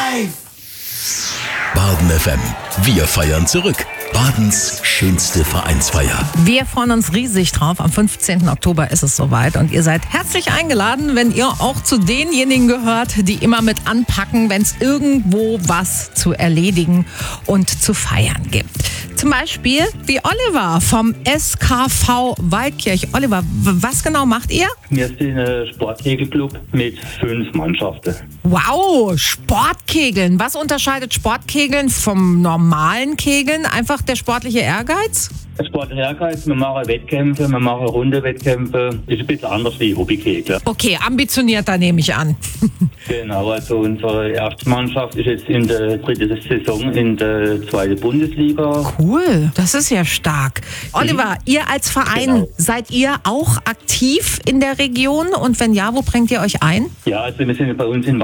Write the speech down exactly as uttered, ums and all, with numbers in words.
Live! Baden F M. Wir feiern zurück. Badens schönste Vereinsfeier. Wir freuen uns riesig drauf. Am fünfzehnten Oktober ist es soweit und ihr seid herzlich eingeladen, wenn ihr auch zu denjenigen gehört, die immer mit anpacken, wenn es irgendwo was zu erledigen und zu feiern gibt. Zum Beispiel wie Oliver vom S K V Waldkirch. Oliver, was genau macht ihr? Wir sind ein Sportkegelclub mit fünf Mannschaften. Wow, Sportkegeln. Was unterscheidet Sportkegeln vom normalen Kegeln? Einfach der sportliche Ehrgeiz? Sportlicher Ehrgeiz, wir machen Wettkämpfe, wir machen Runde-Wettkämpfe. Ist ein bisschen anders wie Hobbykegeln. Okay, ambitionierter nehme ich an. Genau, also unsere erste Mannschaft ist jetzt in der dritten Saison in der zweiten Bundesliga. Cool, das ist ja stark. Oliver, ihr als Verein, Genau. seid ihr auch aktiv in der Region? Und wenn ja, wo bringt ihr euch ein? Ja, also wir sind bei uns in